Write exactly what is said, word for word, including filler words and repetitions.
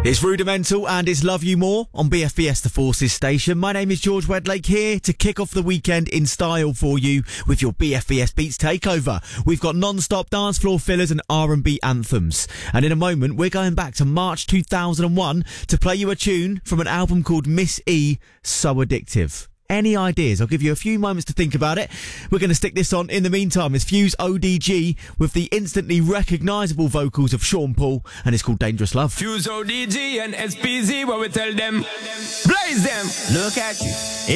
It's Rudimental and it's Love You More on B F B S The Forces station. My name is George Wedlake here to kick off the weekend in style for you with your B F B S Beats takeover. We've got non-stop dance floor fillers and R and B anthems. And in a moment, we're going back to March two thousand one to play you a tune from an album called Miss E, So Addictive. Any ideas? I'll give you a few moments to think about it. We're going to stick this on. In the meantime, it's Fuse O D G with the instantly recognisable vocals of Sean Paul, and it's called Dangerous Love. Fuse O D G and S P Z, what we tell them, blaze them, look at you.